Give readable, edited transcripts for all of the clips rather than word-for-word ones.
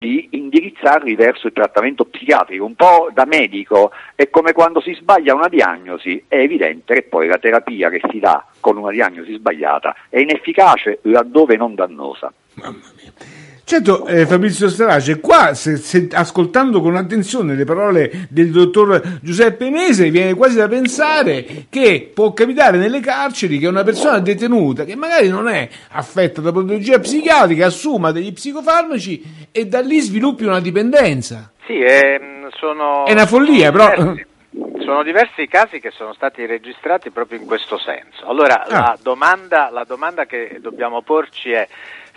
di indirizzarli verso il trattamento psichiatrico. Un po' da medico è come quando si sbaglia una diagnosi, è evidente che poi la terapia che si dà con una diagnosi sbagliata è inefficace laddove non dannosa. Mamma mia. Certo, Fabrizio Starace, qua se ascoltando con attenzione le parole del dottor Giuseppe Nese viene quasi da pensare che può capitare nelle carceri che una persona detenuta che magari non è affetta da patologia psichiatrica assuma degli psicofarmaci e da lì sviluppi una dipendenza. Sì, è una follia, però. Sono diversi i casi che sono stati registrati proprio in questo senso. Allora, la domanda che dobbiamo porci è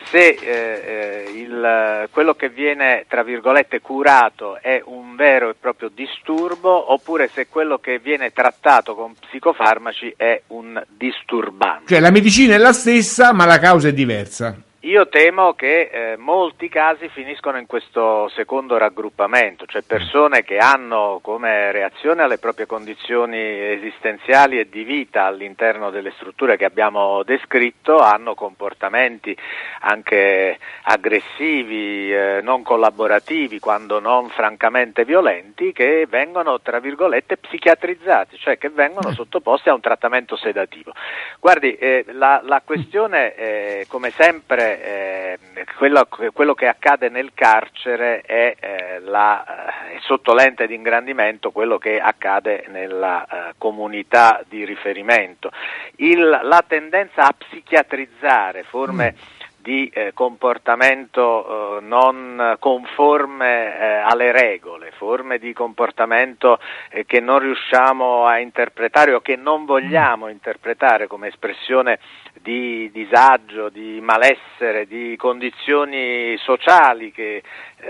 se quello che viene, tra virgolette, curato è un vero e proprio disturbo, oppure se quello che viene trattato con psicofarmaci è un disturbante. Cioè la medicina è la stessa, ma la causa è diversa. Io temo che molti casi finiscono in questo secondo raggruppamento, cioè persone che hanno come reazione alle proprie condizioni esistenziali e di vita all'interno delle strutture che abbiamo descritto, hanno comportamenti anche aggressivi, non collaborativi, quando non francamente violenti, che vengono, tra virgolette, psichiatrizzati, cioè che vengono sottoposti a un trattamento sedativo. Guardi, la questione, come sempre, quello che accade nel carcere è sotto lente di ingrandimento quello che accade nella comunità di riferimento. La tendenza a psichiatrizzare forme di comportamento non conforme alle regole, forme di comportamento che non riusciamo a interpretare o che non vogliamo interpretare come espressione di disagio, di malessere, di condizioni sociali che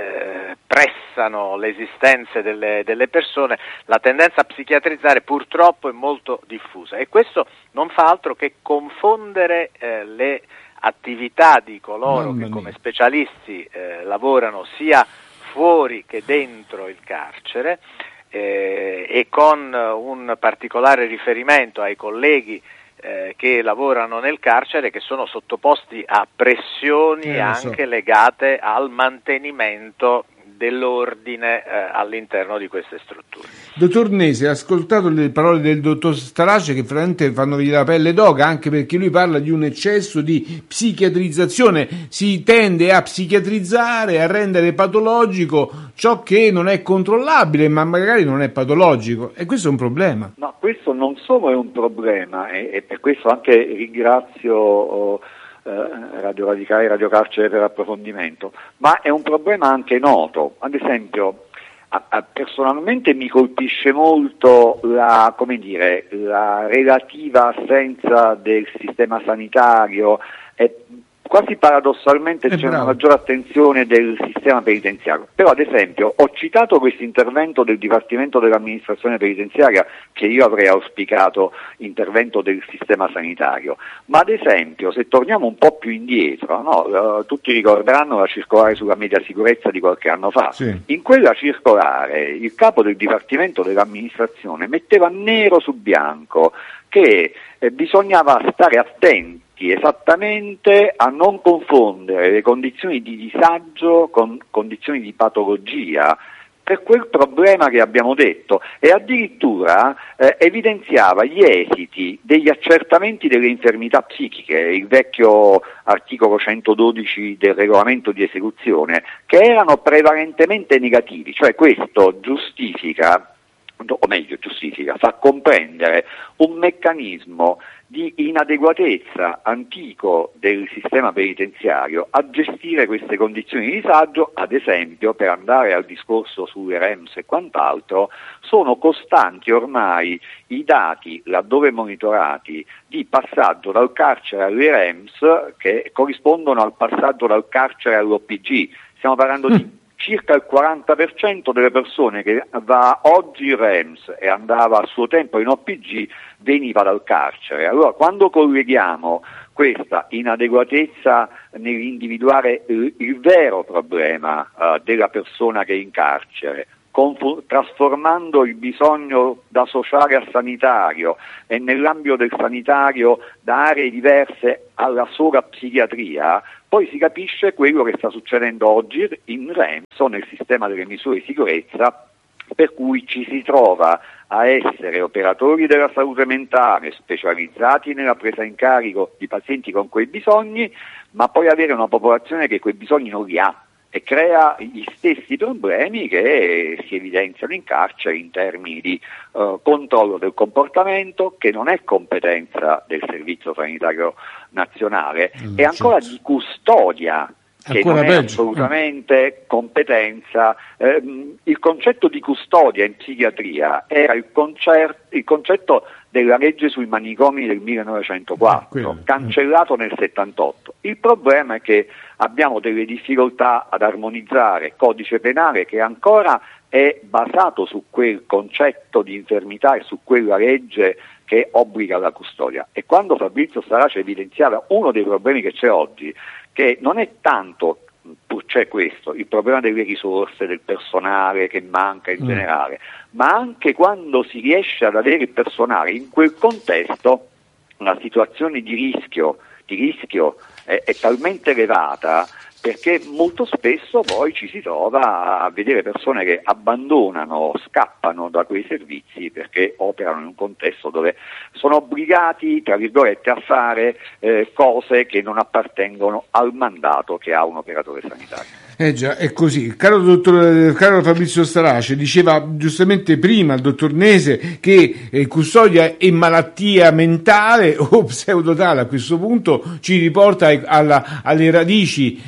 pressano le esistenze delle persone. La tendenza a psichiatrizzare purtroppo è molto diffusa e questo non fa altro che confondere le attività di coloro che come specialisti lavorano sia fuori che dentro il carcere, e con un particolare riferimento ai colleghi che lavorano nel carcere, che sono sottoposti a pressioni anche legate al mantenimento dell'ordine all'interno di queste strutture. Dottor Nese, ha ascoltato le parole del dottor Starace che veramente fanno venire la pelle d'oca, anche perché lui parla di un eccesso di psichiatrizzazione, si tende a psichiatrizzare, a rendere patologico ciò che non è controllabile, ma magari non è patologico, e questo è un problema. No, questo non solo è un problema, e per questo anche ringrazio Radio Radicale e Radio Carcere per l'approfondimento, ma è un problema anche noto. Ad esempio, personalmente mi colpisce molto la relativa assenza del sistema sanitario, e quasi paradossalmente c'è una maggiore attenzione del sistema penitenziario. Però, ad esempio, ho citato questo intervento del Dipartimento dell'Amministrazione Penitenziaria, che io avrei auspicato intervento del sistema sanitario, ma ad esempio, se torniamo un po' più indietro, tutti ricorderanno la circolare sulla media sicurezza di qualche anno fa. Sì. In quella circolare il capo del Dipartimento dell'Amministrazione metteva nero su bianco che bisognava stare attenti esattamente a non confondere le condizioni di disagio con condizioni di patologia per quel problema che abbiamo detto, e addirittura evidenziava gli esiti degli accertamenti delle infermità psichiche, il vecchio articolo 112 del regolamento di esecuzione, che erano prevalentemente negativi, cioè questo fa comprendere un meccanismo di inadeguatezza antico del sistema penitenziario a gestire queste condizioni di disagio. Ad esempio, per andare al discorso sulle REMS e quant'altro, sono costanti ormai i dati, laddove monitorati, di passaggio dal carcere alle REMS che corrispondono al passaggio dal carcere all'OPG. Stiamo parlando di circa il 40% delle persone che va oggi in REMS e andava a suo tempo in OPG veniva dal carcere. Allora, quando colleghiamo questa inadeguatezza nell'individuare il vero problema della persona che è in carcere, trasformando il bisogno da sociale a sanitario e nell'ambito del sanitario da aree diverse alla sola psichiatria, poi si capisce quello che sta succedendo oggi in Renzo nel sistema delle misure di sicurezza, per cui ci si trova a essere operatori della salute mentale specializzati nella presa in carico di pazienti con quei bisogni, ma poi avere una popolazione che quei bisogni non li ha e crea gli stessi problemi che si evidenziano in carcere in termini di controllo del comportamento, che non è competenza del Servizio Sanitario Nazionale, e ancora di custodia, che non è assolutamente competenza. Il concetto di custodia in psichiatria era il concetto della legge sui manicomi del 1904, cancellato nel 78. Il problema è che abbiamo delle difficoltà ad armonizzare codice penale che ancora è basato su quel concetto di infermità e su quella legge che obbliga la custodia. E quando Fabrizio Starace evidenziava uno dei problemi che c'è oggi, che non è tanto, pur c'è questo, il problema delle risorse, del personale che manca in generale, ma anche quando si riesce ad avere il personale in quel contesto, una situazione di rischio è talmente elevata, perché molto spesso poi ci si trova a vedere persone che abbandonano, scappano da quei servizi perché operano in un contesto dove sono obbligati, tra virgolette, a fare cose che non appartengono al mandato che ha un operatore sanitario. Già, è così. Caro Fabrizio Starace, diceva giustamente prima il dottor Nese che custodia e malattia mentale o pseudotale a questo punto ci riporta alle radici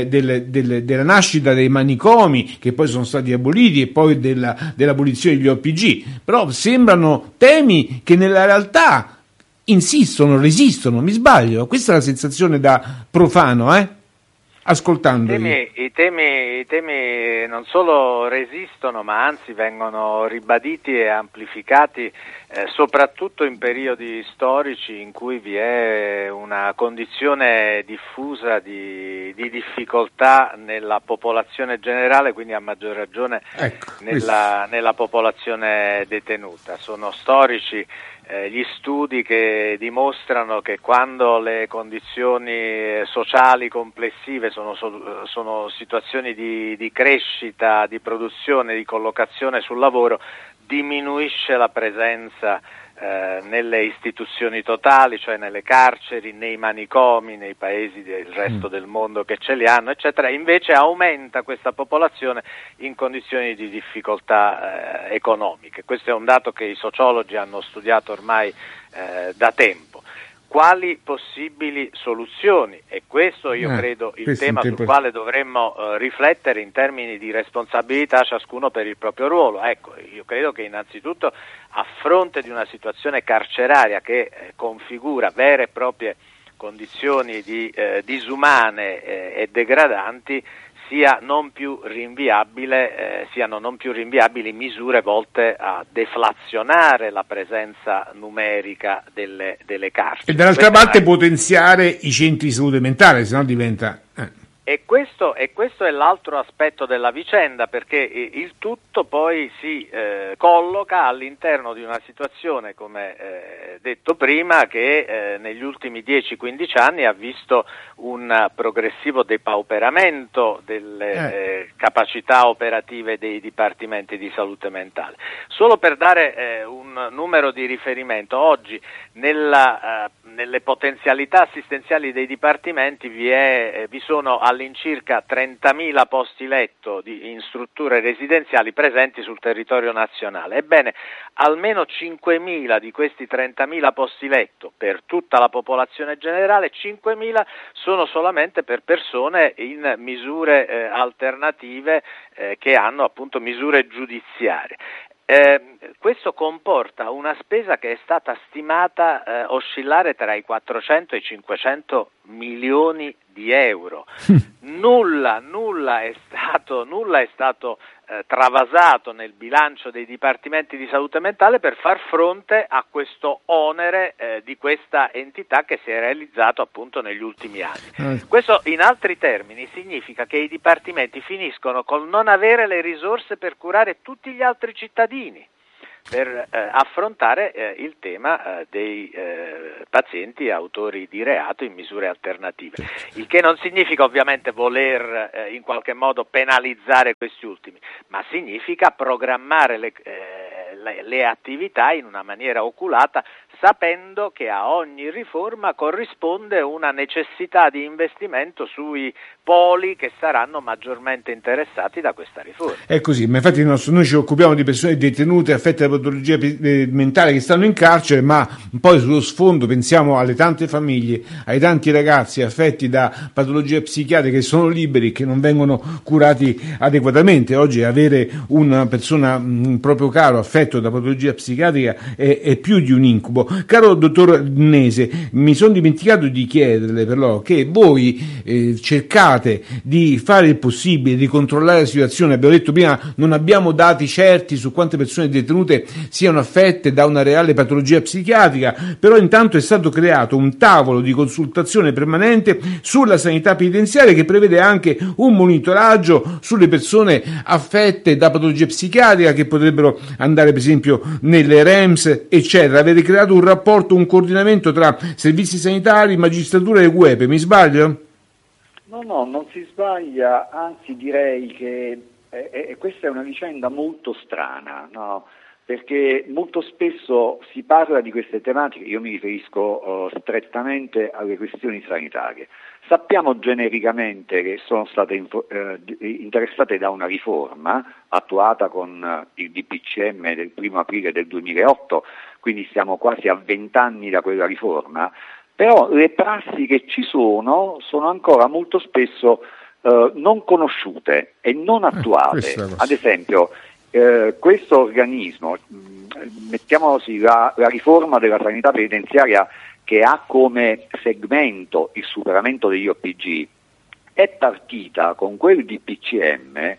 della nascita dei manicomi, che poi sono stati aboliti, e poi dell'abolizione degli OPG. Però sembrano temi che nella realtà insistono, resistono. Mi sbaglio? Questa è la sensazione da profano, ascoltandoli. I temi non solo resistono, ma anzi vengono ribaditi e amplificati soprattutto in periodi storici in cui vi è una condizione diffusa di difficoltà nella popolazione generale, quindi a maggior ragione nella popolazione detenuta. Sono storici gli studi che dimostrano che quando le condizioni sociali complessive sono situazioni di crescita, di produzione, di collocazione sul lavoro, diminuisce la presenza nelle istituzioni totali, cioè nelle carceri, nei manicomi, nei paesi del resto del mondo che ce li hanno, eccetera. Invece aumenta questa popolazione in condizioni di difficoltà economiche. Questo è un dato che i sociologi hanno studiato ormai da tempo. Quali possibili soluzioni? E questo io credo il tema sul quale dovremmo riflettere in termini di responsabilità ciascuno per il proprio ruolo. Ecco, io credo che innanzitutto a fronte di una situazione carceraria che configura vere e proprie condizioni disumane e degradanti, siano non più rinviabili misure volte a deflazionare la presenza numerica delle carceri. E dall'altra parte potenziare i centri di salute mentale, se no diventa... E questo è l'altro aspetto della vicenda, perché il tutto poi si colloca all'interno di una situazione, come detto prima, che negli ultimi 10-15 anni ha visto un progressivo depauperamento delle capacità operative dei dipartimenti di salute mentale. Solo per dare un numero di riferimento, oggi nelle potenzialità assistenziali dei dipartimenti vi sono all'incirca 30.000 posti letto in strutture residenziali presenti sul territorio nazionale. Ebbene, almeno 5.000 di questi 30.000 posti letto per tutta la popolazione generale, 5.000 sono solamente per persone in misure alternative che hanno appunto misure giudiziarie. Questo comporta una spesa che è stata stimata oscillare tra i 400 e i 500 milioni di euro. Nulla è stato travasato nel bilancio dei dipartimenti di salute mentale per far fronte a questo onere di questa entità che si è realizzato appunto negli ultimi anni. Questo in altri termini significa che i dipartimenti finiscono col non avere le risorse per curare tutti gli altri cittadini. per affrontare il tema dei pazienti autori di reato in misure alternative, il che non significa ovviamente voler in qualche modo penalizzare questi ultimi, ma significa programmare le attività in una maniera oculata, sapendo che a ogni riforma corrisponde una necessità di investimento sui poli che saranno maggiormente interessati da questa riforma. È così, ma infatti noi ci occupiamo di persone detenute affette da patologia mentale che stanno in carcere, ma poi sullo sfondo pensiamo alle tante famiglie, ai tanti ragazzi affetti da patologie psichiatriche che sono liberi, che non vengono curati adeguatamente. Oggi avere una persona, un proprio caro affetto da patologia psichiatrica è più di un incubo. Caro dottor Nese, mi sono dimenticato di chiederle però che voi cercate di fare il possibile, di controllare la situazione. Abbiamo detto prima, non abbiamo dati certi su quante persone detenute siano affette da una reale patologia psichiatrica, però intanto è stato creato un tavolo di consultazione permanente sulla sanità penitenziaria che prevede anche un monitoraggio sulle persone affette da patologia psichiatrica che potrebbero andare per esempio nelle REMS, eccetera. Avete creato un rapporto, un coordinamento tra servizi sanitari, magistratura e UEPE, mi sbaglio? No, non si sbaglia, anzi direi che questa è una vicenda molto strana, no? Perché molto spesso si parla di queste tematiche, io mi riferisco strettamente alle questioni sanitarie. Sappiamo genericamente che sono state interessate da una riforma attuata con il DPCM del 1 aprile del 2008, quindi siamo quasi a 20 anni da quella riforma, però le prassi che ci sono ancora molto spesso non conosciute e non attuate. Ad esempio, questo organismo, mettiamoci la riforma della sanità penitenziaria che ha come segmento il superamento degli OPG, è partita con quel DPCM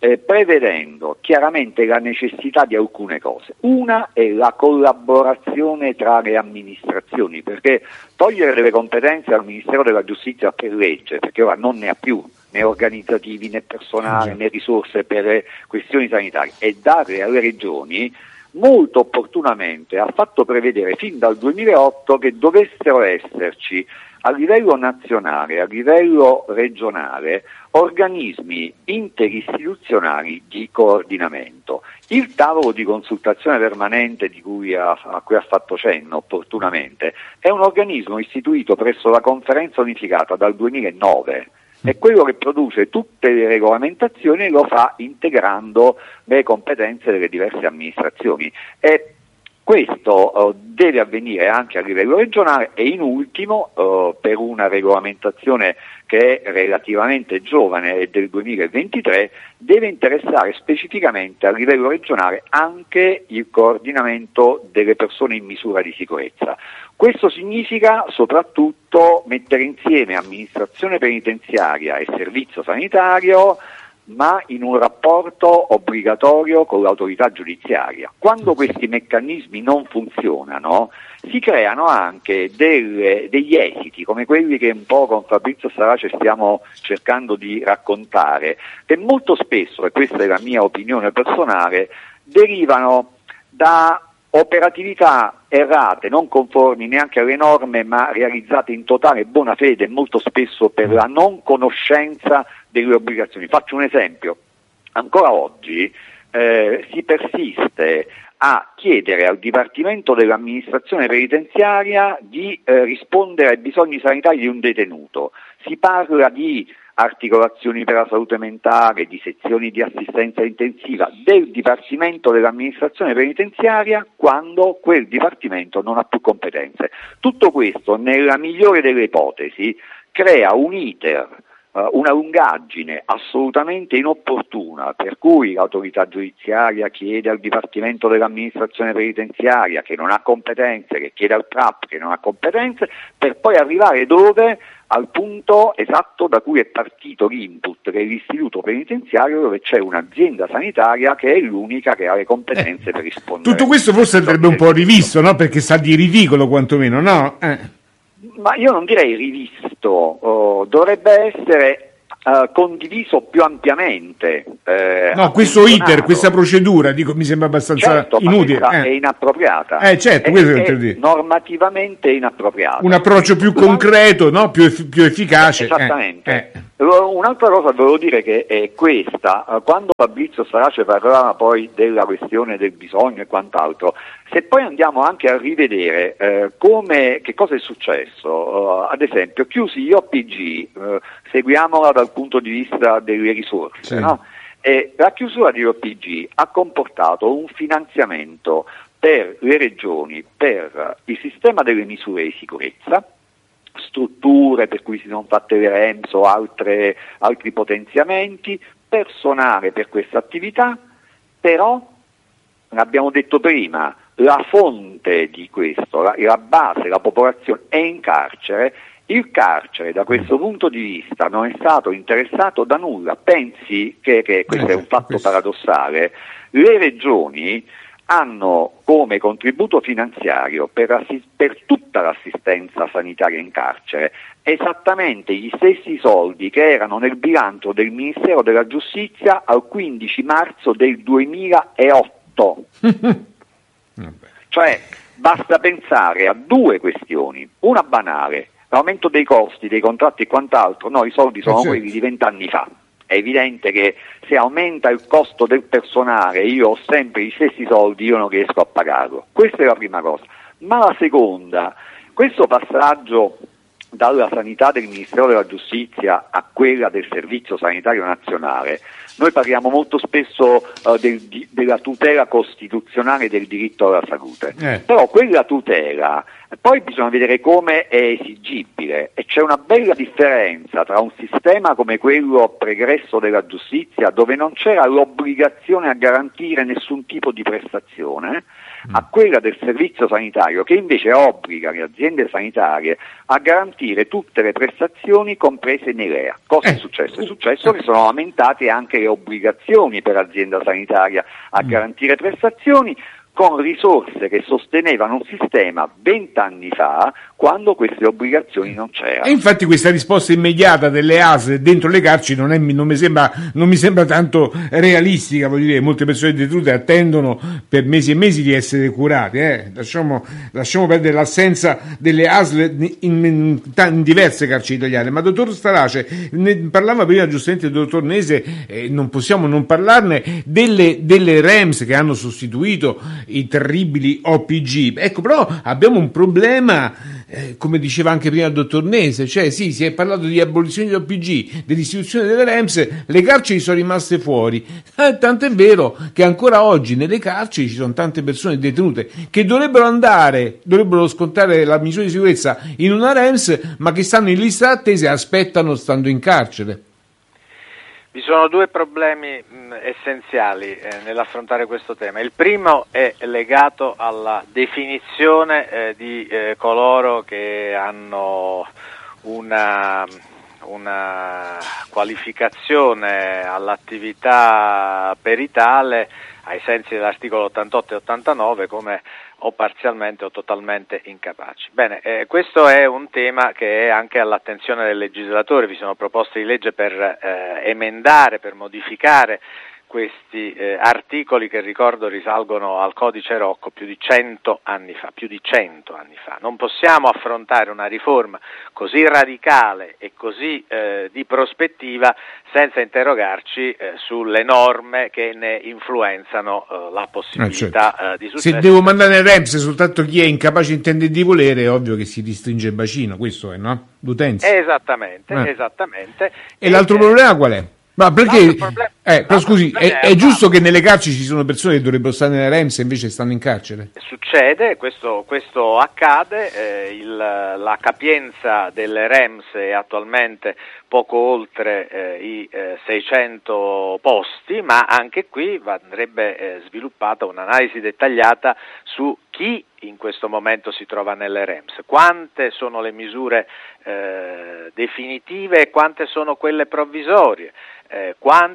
prevedendo chiaramente la necessità di alcune cose. Una è la collaborazione tra le amministrazioni, perché togliere delle competenze al Ministero della Giustizia per legge, perché ora non ne ha più né organizzativi né personale né risorse per le questioni sanitarie, e darle alle regioni, molto opportunamente ha fatto prevedere fin dal 2008 che dovessero esserci a livello nazionale, a livello regionale, organismi interistituzionali di coordinamento. Il tavolo di consultazione permanente a cui ha fatto cenno opportunamente è un organismo istituito presso la Conferenza Unificata dal 2009. È quello che produce tutte le regolamentazioni e lo fa integrando le competenze delle diverse amministrazioni. E questo deve avvenire anche a livello regionale e in ultimo per una regolamentazione che è relativamente giovane e del 2023 deve interessare specificamente a livello regionale anche il coordinamento delle persone in misura di sicurezza. Questo significa soprattutto mettere insieme amministrazione penitenziaria e servizio sanitario, ma in un rapporto obbligatorio con l'autorità giudiziaria. Quando questi meccanismi non funzionano, si creano anche degli esiti, come quelli che un po' con Fabrizio Sarace stiamo cercando di raccontare, che molto spesso, e questa è la mia opinione personale, derivano da operatività errate, non conformi neanche alle norme, ma realizzate in totale buona fede, molto spesso per la non conoscenza delle obbligazioni. Faccio un esempio: ancora oggi si persiste a chiedere al Dipartimento dell'amministrazione penitenziaria di rispondere ai bisogni sanitari di un detenuto. Si parla di articolazioni per la salute mentale, di sezioni di assistenza intensiva del Dipartimento dell'amministrazione penitenziaria quando quel Dipartimento non ha più competenze. Tutto questo, nella migliore delle ipotesi, crea un iter, una lungaggine assolutamente inopportuna, per cui l'autorità giudiziaria chiede al Dipartimento dell'amministrazione penitenziaria che non ha competenze, che chiede al TRAP che non ha competenze, per poi arrivare dove? Al punto esatto da cui è partito l'input, che è l'istituto penitenziario, dove c'è un'azienda sanitaria che è l'unica che ha le competenze per rispondere. Tutto questo forse andrebbe un po' rivisto, no? Perché sa di ridicolo quantomeno, no? Ma io non direi rivisto, dovrebbe essere condiviso più ampiamente. No, questo iter, questa procedura, dico, mi sembra abbastanza inutile. Ma è inappropriata. Certo, questo è normativamente inappropriata. Un approccio più concreto, no? più efficace. Esattamente. Un'altra cosa volevo dire che è questa, quando Fabrizio Starace parlava poi della questione del bisogno e quant'altro, se poi andiamo anche a rivedere che cosa è successo, ad esempio chiusi gli OPG, seguiamola dal punto di vista delle risorse, sì. No? La chiusura di OPG ha comportato un finanziamento per le regioni, per il sistema delle misure di sicurezza, strutture per cui si sono fatte le REMS o altri potenziamenti, personale per questa attività, però, l'abbiamo detto prima, la fonte di questo, la base, la popolazione è in carcere. Il carcere da questo punto di vista non è stato interessato da nulla. Pensi che questo è un fatto paradossale, le regioni hanno come contributo finanziario per tutta l'assistenza sanitaria in carcere esattamente gli stessi soldi che erano nel bilancio del Ministero della Giustizia al 15 marzo del 2008. Cioè, basta pensare a due questioni, una banale, l'aumento dei costi, dei contratti e quant'altro, no, i soldi sono quelli di 20 anni fa. È evidente che se aumenta il costo del personale, io ho sempre gli stessi soldi, io non riesco a pagarlo. Questa è la prima cosa. Ma la seconda, questo passaggio dalla sanità del Ministero della Giustizia a quella del Servizio Sanitario Nazionale, noi parliamo molto spesso della tutela costituzionale del diritto alla salute, però quella tutela poi bisogna vedere come è esigibile, e c'è una bella differenza tra un sistema come quello pregresso della giustizia, dove non c'era l'obbligazione a garantire nessun tipo di prestazione, a quella del servizio sanitario, che invece obbliga le aziende sanitarie a garantire tutte le prestazioni comprese nei LEA. Cosa è successo? È successo che sono aumentate anche le obbligazioni per l'azienda sanitaria a garantire prestazioni, con risorse che sostenevano un sistema 20 anni fa, quando queste obbligazioni non c'erano. E infatti questa risposta immediata delle ASL dentro le carceri non mi sembra tanto realistica, voglio dire, molte persone detenute attendono per mesi e mesi di essere curate. Lasciamo perdere l'assenza delle ASL in diverse carceri italiane. Ma dottor Starace, ne parlava prima giustamente il dottor Nese, non possiamo non parlarne delle REMS che hanno sostituito i terribili OPG. Ecco, però abbiamo un problema, come diceva anche prima il dottor Nese, cioè sì, si è parlato di abolizione degli OPG, dell'istituzione delle REMS, le carceri sono rimaste fuori, tanto è vero che ancora oggi nelle carceri ci sono tante persone detenute che dovrebbero scontare la misura di sicurezza in una REMS, ma che stanno in lista d'attesa e aspettano stando in carcere. Vi sono due problemi essenziali nell'affrontare questo tema. Il primo è legato alla definizione di coloro che hanno una qualificazione all'attività peritale ai sensi dell'articolo 88 e 89 come o parzialmente o totalmente incapaci. Bene, questo è un tema che è anche all'attenzione del legislatore. Vi sono proposte di legge per emendare, per modificare questi articoli che, ricordo, risalgono al codice Rocco più di 100 anni fa. Non possiamo affrontare una riforma così radicale e così di prospettiva senza interrogarci sulle norme che ne influenzano la possibilità di successo. Se devo mandare nel REMS soltanto chi è incapace, intende di volere, è ovvio che si ristringe il bacino, questo è, no? L'utenza. Esattamente. E l'altro problema qual è? Ma perché? Però scusi, è giusto che nelle carceri ci sono persone che dovrebbero stare nelle REMS e invece stanno in carcere? Succede, questo accade, la capienza delle REMS è attualmente poco oltre i 600 posti, ma anche qui andrebbe sviluppata un'analisi dettagliata su chi in questo momento si trova nelle REMS, quante sono le misure definitive e quante sono quelle provvisorie, quante sono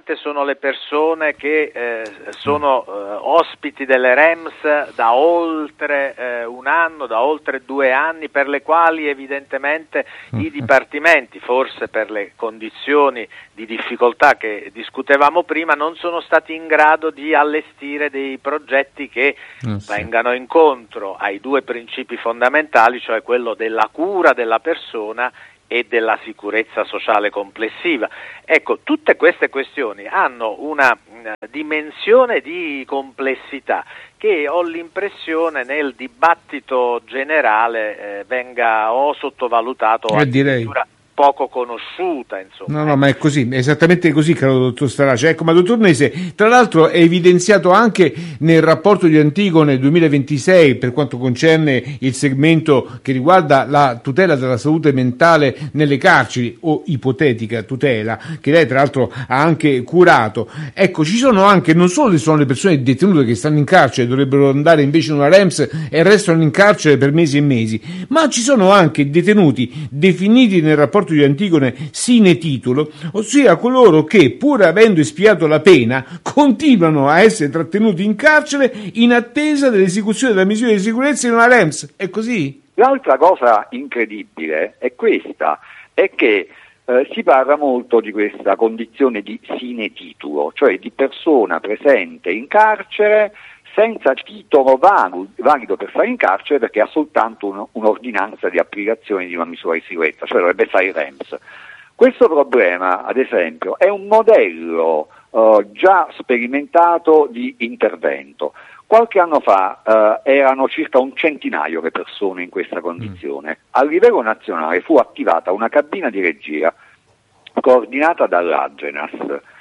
sono le persone che sono ospiti delle REMS da oltre un anno, da oltre 2 anni, per le quali evidentemente i dipartimenti, forse per le condizioni di difficoltà che discutevamo prima, non sono stati in grado di allestire dei progetti che vengano incontro ai 2 principi fondamentali, cioè quello della cura della persona e della sicurezza sociale complessiva. Ecco, tutte queste questioni hanno una dimensione di complessità che ho l'impressione nel dibattito generale venga o sottovalutato o addirittura poco conosciuta, insomma. No, ma è così, è esattamente così, caro dottor Starace. Ecco, ma dottor Nese, tra l'altro è evidenziato anche nel rapporto di Antigone 2026 per quanto concerne il segmento che riguarda la tutela della salute mentale nelle carceri, o ipotetica tutela, che lei tra l'altro ha anche curato. Ecco, ci sono anche, non solo sono le persone detenute che stanno in carcere, dovrebbero andare invece in una REMS e restano in carcere per mesi e mesi, ma ci sono anche detenuti definiti nel rapporto di Antigone sine titulo, ossia coloro che, pur avendo espiato la pena, continuano a essere trattenuti in carcere in attesa dell'esecuzione della misura di sicurezza in una REMS. È così? L'altra cosa incredibile è questa, è che si parla molto di questa condizione di sine titulo, cioè di persona presente in carcere senza titolo valido per stare in carcere, perché ha soltanto un'ordinanza di applicazione di una misura di sicurezza, cioè dovrebbe stare in REMS. Questo problema, ad esempio, è un modello già sperimentato di intervento. Qualche anno fa erano circa un centinaio le persone in questa condizione. A livello nazionale fu attivata una cabina di regia coordinata dall'Agenas.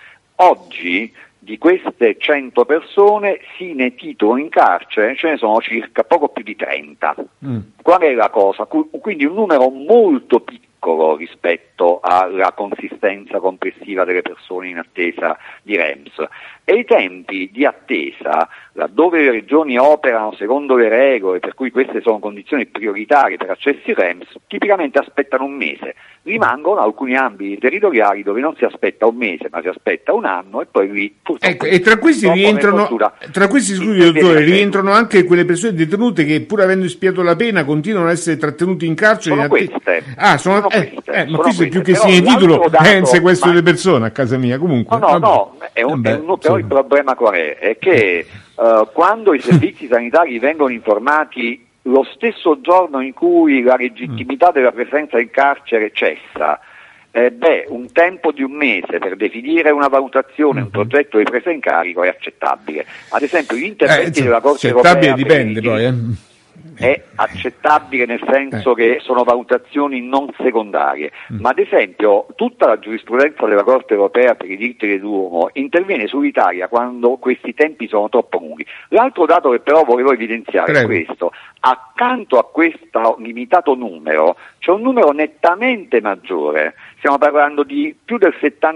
Oggi di queste 100 persone sine titulo in carcere ce ne sono circa poco più di 30. Qual è la cosa? Quindi un numero molto piccolo rispetto alla consistenza complessiva delle persone in attesa di REMS. E i tempi di attesa, laddove le regioni operano secondo le regole, per cui queste sono condizioni prioritarie per accesso ai REMS, tipicamente aspettano un mese. Rimangono alcuni ambiti territoriali dove non si aspetta un mese, ma si aspetta un anno, e poi lì ecco, e tra questi rientrano, scusi dottore, rientrano anche quelle persone detenute che, pur avendo espiato la pena, continuano ad essere trattenute in carcere. Sono queste. Sono queste. Ma questo è più che sine titulo, è un sequestro delle persone a casa mia, comunque. Però il problema qual è? È che quando i servizi sanitari vengono informati lo stesso giorno in cui la legittimità della presenza in carcere cessa, un tempo di un mese per definire una valutazione, un progetto di presa in carico è accettabile. Ad esempio gli interventi della Corte Europea dipende poi, è accettabile nel senso che sono valutazioni non secondarie, ma ad esempio tutta la giurisprudenza della Corte Europea per i diritti dell'uomo interviene sull'Italia quando questi tempi sono troppo lunghi. L'altro dato che però volevo evidenziare è questo: accanto a questo limitato numero c'è un numero nettamente maggiore, stiamo parlando di più del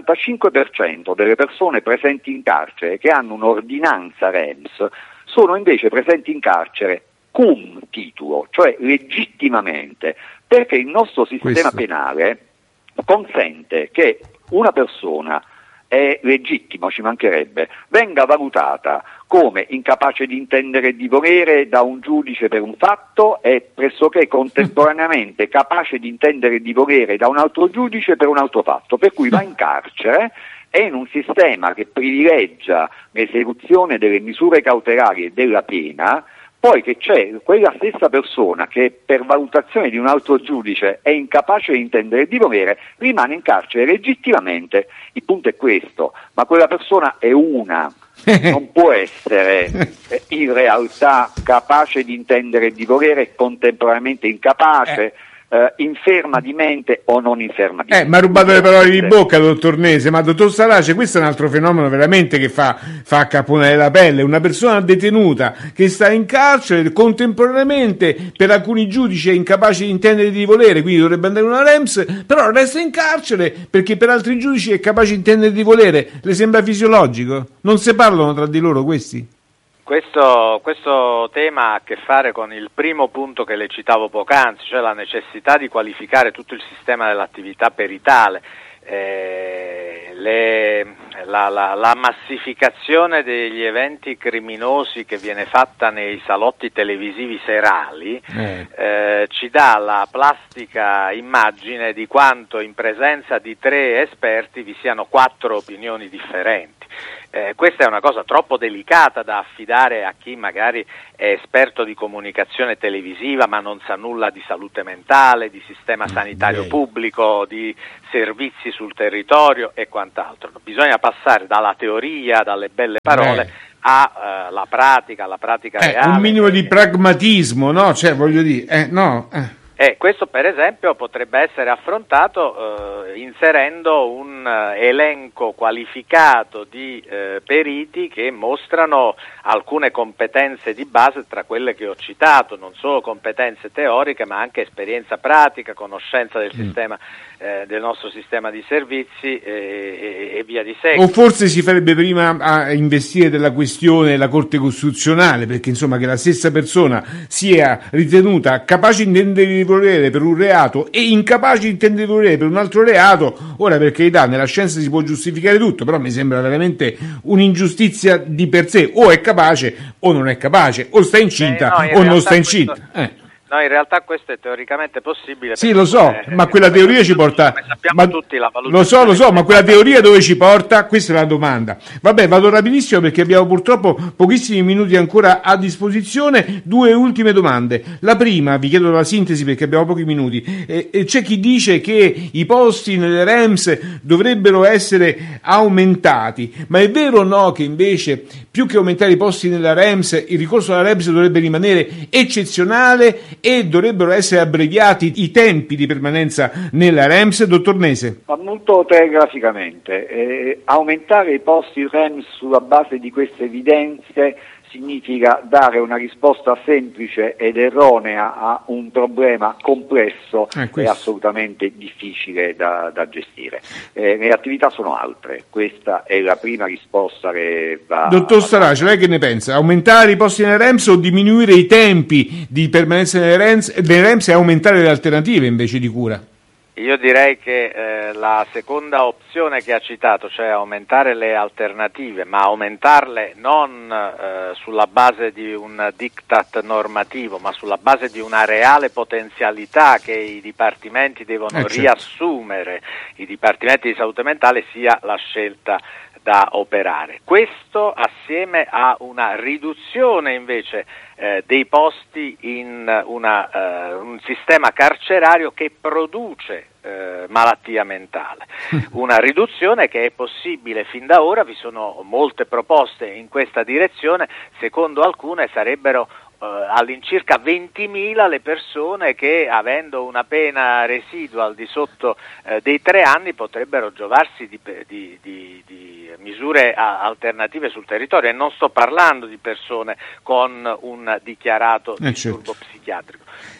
75% delle persone presenti in carcere che hanno un'ordinanza REMS sono invece presenti in carcere cum titulo, cioè legittimamente, perché il nostro sistema penale consente che una persona è legittima, ci mancherebbe, venga valutata come incapace di intendere e di volere da un giudice per un fatto e pressoché contemporaneamente capace di intendere e di volere da un altro giudice per un altro fatto, per cui va in carcere. È in un sistema che privilegia l'esecuzione delle misure cautelari e della pena. Poi che c'è quella stessa persona che per valutazione di un altro giudice è incapace di intendere e di volere, rimane in carcere legittimamente. Il punto è questo, ma quella persona è una, non può essere in realtà capace di intendere e di volere e contemporaneamente incapace. Inferma di mente o non inferma di mente. Ma ha rubato le parole di bocca, dottor Nese. Ma dottor Starace, questo è un altro fenomeno veramente che fa accapponare la pelle. Una persona detenuta che sta in carcere, contemporaneamente per alcuni giudici è incapace di intendere e di volere, quindi dovrebbe andare in una REMS, però resta in carcere perché per altri giudici è capace di intendere e di volere. Le sembra fisiologico? Non si parlano tra di loro questi? Questo tema ha a che fare con il primo punto che le citavo poc'anzi, cioè la necessità di qualificare tutto il sistema dell'attività peritale. la massificazione degli eventi criminosi che viene fatta nei salotti televisivi serali ci dà la plastica immagine di quanto in presenza di 3 esperti vi siano 4 opinioni differenti. Questa è una cosa troppo delicata da affidare a chi magari è esperto di comunicazione televisiva ma non sa nulla di salute mentale, di sistema sanitario pubblico, di servizi sul territorio e quant'altro. Bisogna passare dalla teoria, dalle belle parole alla pratica reale. Un minimo di pragmatismo, no? Cioè, voglio dire, questo per esempio potrebbe essere affrontato inserendo un elenco qualificato di periti che mostrano alcune competenze di base tra quelle che ho citato, non solo competenze teoriche ma anche esperienza pratica, conoscenza del sistema del nostro sistema di servizi e via di seguito. O forse si farebbe prima a investire della questione la Corte Costituzionale, perché insomma che la stessa persona sia ritenuta capace di intendere di volere per un reato e incapace di intendere di volere per un altro reato. Ora, per carità, nella scienza si può giustificare tutto, però mi sembra veramente un'ingiustizia di per sé. O è capace o non è capace, o sta incinta o non sta incinta. No, in realtà questo è teoricamente possibile. Sì, lo so, ma quella teoria ci porta... Sappiamo tutti la valutazione. Lo so, ma quella teoria dove ci porta? Questa è la domanda. Vabbè, vado rapidissimo perché abbiamo purtroppo pochissimi minuti ancora a disposizione. 2 ultime domande. La prima, vi chiedo la sintesi perché abbiamo pochi minuti. C'è chi dice che i posti nelle REMS dovrebbero essere aumentati, ma è vero o no che invece più che aumentare i posti nella REMS, il ricorso alla REMS dovrebbe rimanere eccezionale e dovrebbero essere abbreviati i tempi di permanenza nella REMS? Dottor Nese. Ma molto telegraficamente, aumentare i posti REMS sulla base di queste evidenze significa dare una risposta semplice ed erronea a un problema complesso e assolutamente difficile da gestire. Le attività sono altre, questa è la prima risposta che va... Dottor Starace, lei che ne pensa? Aumentare i posti nelle REMS o diminuire i tempi di permanenza nelle REMS e aumentare le alternative invece di cura? Io direi che la seconda opzione che ha citato, cioè aumentare le alternative, ma aumentarle non sulla base di un diktat normativo, ma sulla base di una reale potenzialità che i dipartimenti devono riassumere, i dipartimenti di salute mentale, sia la scelta da operare. Questo assieme a una riduzione invece dei posti in un sistema carcerario che produce malattia mentale. Una riduzione che è possibile fin da ora, vi sono molte proposte in questa direzione, secondo alcune sarebbero all'incirca 20.000 le persone che, avendo una pena residua al di sotto dei 3 anni, potrebbero giovarsi di misure alternative sul territorio, e non sto parlando di persone con un dichiarato disturbo psichiatrico.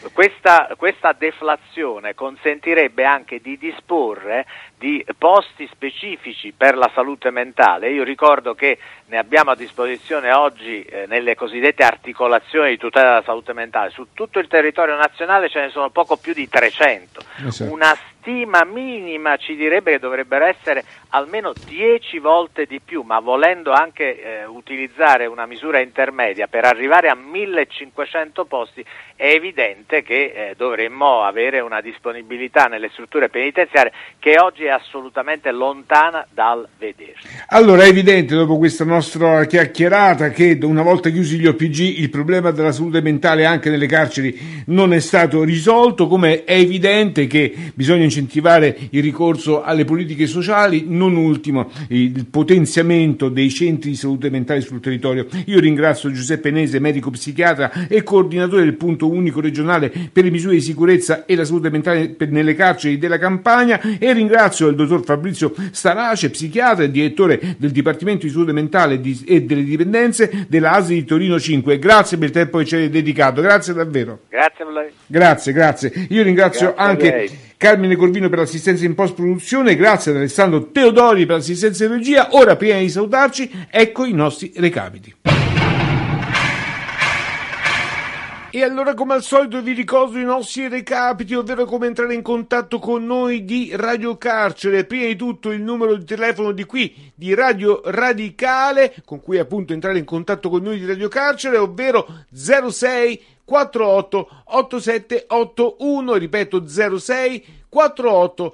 Questa deflazione consentirebbe anche di disporre di posti specifici per la salute mentale. Io ricordo che ne abbiamo a disposizione oggi nelle cosiddette articolazioni di tutela della salute mentale. Su tutto il territorio nazionale ce ne sono poco più di 300. Una stima minima ci direbbe che dovrebbero essere almeno 10 volte di più, ma volendo anche utilizzare una misura intermedia per arrivare a 1.500 posti, è evidente che dovremmo avere una disponibilità nelle strutture penitenziarie che oggi è assolutamente lontana dal vedersi. Allora è evidente, dopo questa nostra chiacchierata, che una volta chiusi gli OPG il problema della salute mentale anche nelle carceri non è stato risolto, come è evidente che bisogna incentivare il ricorso alle politiche sociali, non ultimo il potenziamento dei centri di salute mentale sul territorio. Io ringrazio Giuseppe Nese, medico psichiatra e coordinatore del punto unico regionale per le misure di sicurezza e la salute mentale nelle carceri della Campania, e ringrazio il dottor Fabrizio Starace, psichiatra e direttore del Dipartimento di Salute Mentale e delle Dipendenze della ASL di Torino 5. Grazie per il tempo che ci avete dedicato, grazie davvero. Grazie a lei. Grazie. Io ringrazio anche Carmine Corvino per l'assistenza in post-produzione, grazie ad Alessandro Teodori per l'assistenza in regia. Ora, prima di salutarci, ecco i nostri recapiti. E allora, come al solito, vi ricordo i nostri recapiti, ovvero come entrare in contatto con noi di Radio Carcere. Prima di tutto il numero di telefono di qui, di Radio Radicale, con cui appunto entrare in contatto con noi di Radio Carcere, ovvero 06 48 8781, ripeto 06 48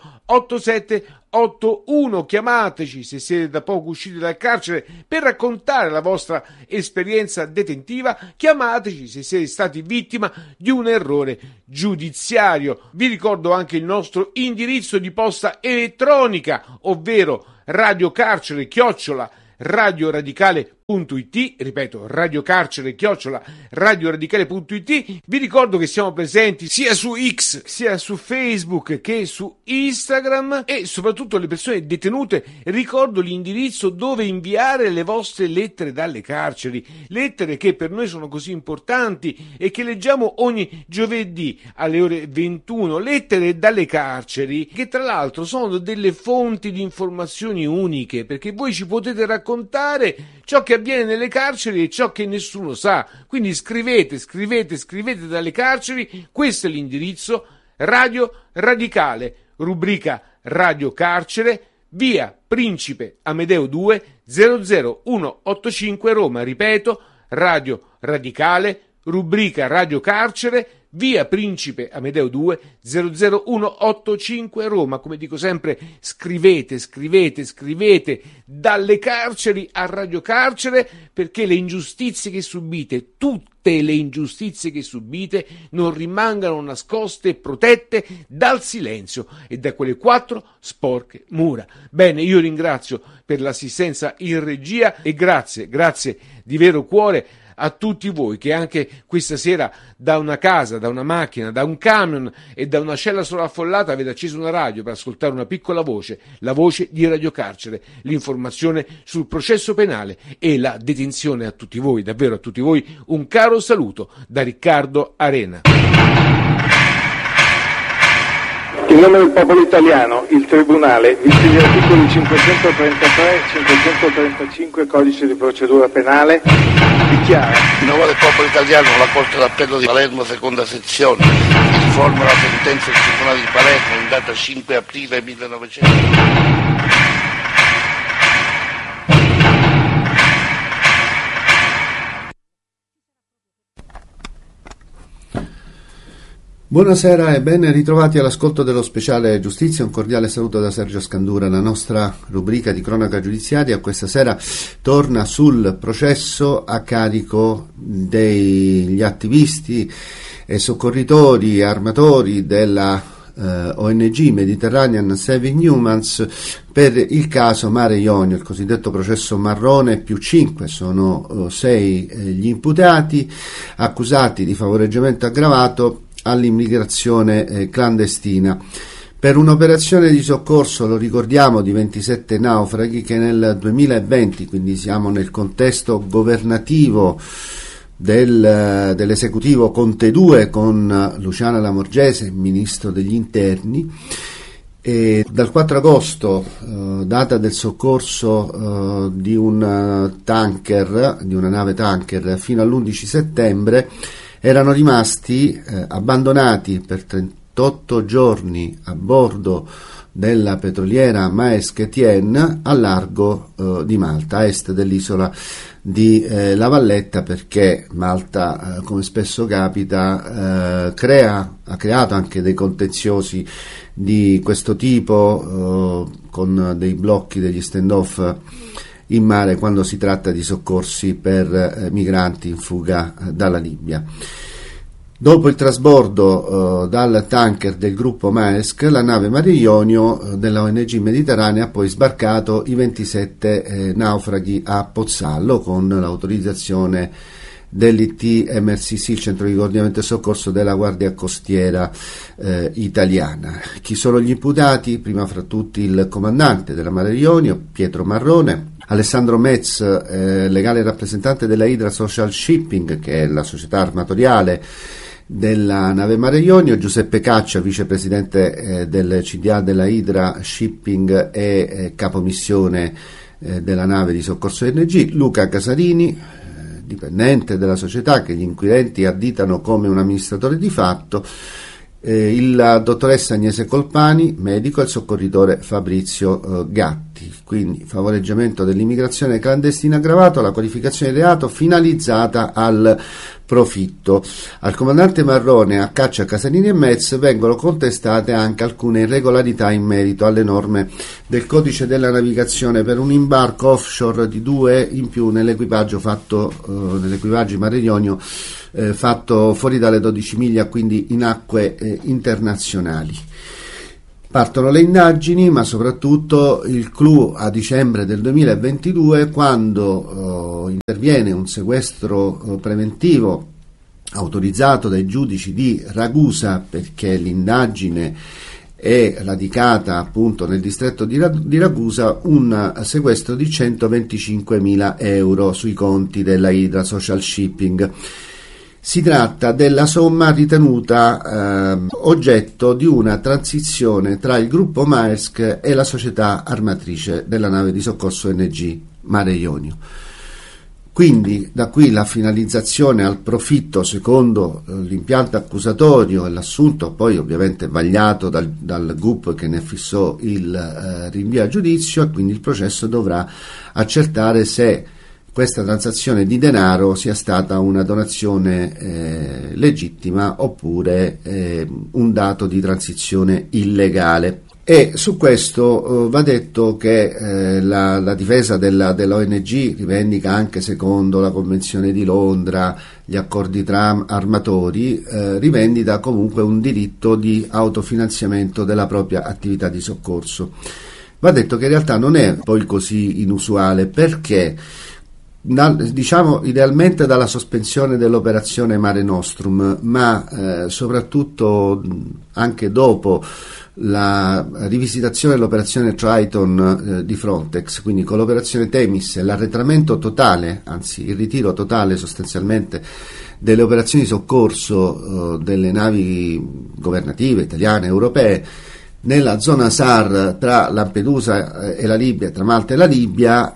8781. Chiamateci se siete da poco usciti dal carcere per raccontare la vostra esperienza detentiva, chiamateci se siete stati vittima di un errore giudiziario. Vi ricordo anche il nostro indirizzo di posta elettronica, ovvero radiocarcere@radioradicale.it, ripeto, radiocarcere@radioradicale.it. Vi ricordo che siamo presenti sia su X, sia su Facebook che su Instagram, e soprattutto le persone detenute ricordo l'indirizzo dove inviare le vostre lettere dalle carceri, lettere che per noi sono così importanti e che leggiamo ogni giovedì alle ore 21, lettere dalle carceri che tra l'altro sono delle fonti di informazioni uniche, perché voi ci potete raccontare ciò che avviene nelle carceri e ciò che nessuno sa. Quindi scrivete dalle carceri. Questo è l'indirizzo: Radio Radicale, rubrica Radio Carcere, via Principe Amedeo 2 00185 Roma. Ripeto, Radio Radicale, rubrica Radio Carcere, via Principe Amedeo 2 00185 Roma. Come dico sempre, scrivete dalle carceri a Radio Carcere, perché le ingiustizie che subite, tutte le ingiustizie che subite, non rimangano nascoste e protette dal silenzio e da quelle 4 sporche mura. Bene, io ringrazio per l'assistenza in regia e grazie di vero cuore a tutti voi che anche questa sera da una casa, da una macchina, da un camion e da una cella sovraffollata avete acceso una radio per ascoltare una piccola voce, la voce di Radio Carcere, l'informazione sul processo penale e la detenzione. A tutti voi, davvero a tutti voi, un caro saluto da Riccardo Arena. In nome del popolo italiano, il Tribunale, visti gli articoli 533 e 535 Codice di procedura penale, dichiara: in nome del popolo italiano, la Corte d'Appello di Palermo, seconda sezione, riforma la sentenza del Tribunale di Palermo in data 5 aprile 1900. Buonasera e ben ritrovati all'ascolto dello speciale Giustizia. Un cordiale saluto da Sergio Scandura. La nostra rubrica di cronaca giudiziaria questa sera torna sul processo a carico degli attivisti e soccorritori armatori della ONG Mediterranean Saving Humans per il caso Mare Jonio, il cosiddetto processo Marrone più 5. Sono 6 gli imputati accusati di favoreggiamento aggravato all'immigrazione clandestina per un'operazione di soccorso, lo ricordiamo, di 27 naufraghi che nel 2020, quindi siamo nel contesto governativo dell'esecutivo Conte 2 con Luciana Lamorgese, ministro degli interni, e dal 4 agosto, data del soccorso di un tanker, di una nave tanker, fino all'11 settembre erano rimasti abbandonati per 38 giorni a bordo della petroliera Maersk Etienne a largo di Malta, a est dell'isola di La Valletta, perché Malta, come spesso capita, ha creato anche dei contenziosi di questo tipo, con dei blocchi, degli stand-off in mare quando si tratta di soccorsi per migranti in fuga dalla Libia. Dopo il trasbordo dal tanker del gruppo Maersk, la nave Mare Jonio della ONG Mediterranea ha poi sbarcato i 27 naufraghi a Pozzallo con l'autorizzazione dell'IT MRCC, il Centro di Coordinamento e Soccorso della Guardia Costiera italiana. Chi sono gli imputati? Prima fra tutti il comandante della Mare Jonio, Pietro Marrone, Alessandro Metz, legale rappresentante della Hydra Social Shipping, che è la società armatoriale della nave Mare Jonio, Giuseppe Caccia, vicepresidente del CDA della Hydra Shipping e capomissione della nave di soccorso ONG, Luca Casarini, dipendente della società che gli inquirenti additano come un amministratore di fatto, la dottoressa Agnese Colpani, medico, e il soccorritore Fabrizio Gatti. Quindi favoreggiamento dell'immigrazione clandestina aggravato, la qualificazione di reato finalizzata al profitto. Al comandante Marrone, a Caccia, Casalini e Metz vengono contestate anche alcune irregolarità in merito alle norme del codice della navigazione per un imbarco offshore di 2 in più nell'equipaggio Mare Jonio fatto fuori dalle 12 miglia, quindi in acque internazionali. Partono le indagini, ma soprattutto il clou a dicembre del 2022, quando interviene un sequestro preventivo autorizzato dai giudici di Ragusa, perché l'indagine è radicata appunto nel distretto di Ragusa, un sequestro di 125.000 euro sui conti della Hydra Social Shipping. Si tratta della somma ritenuta oggetto di una transizione tra il gruppo Maersk e la società armatrice della nave di soccorso ONG Mare Jonio. Quindi da qui la finalizzazione al profitto secondo l'impianto accusatorio e l'assunto poi ovviamente vagliato dal GUP che ne fissò il rinvio a giudizio, e quindi il processo dovrà accertare se questa transazione di denaro sia stata una donazione legittima oppure un dato di transizione illegale. E su questo va detto che la difesa dell'ONG rivendica, anche secondo la Convenzione di Londra, gli accordi tra armatori, rivendica comunque un diritto di autofinanziamento della propria attività di soccorso. Va detto che in realtà non è poi così inusuale, perché diciamo idealmente dalla sospensione dell'operazione Mare Nostrum, ma soprattutto anche dopo la rivisitazione dell'operazione Triton di Frontex, quindi con l'operazione Themis e l'arretramento totale, anzi il ritiro totale sostanzialmente delle operazioni di soccorso delle navi governative italiane, europee, nella zona SAR tra Lampedusa e la Libia, tra Malta e la Libia,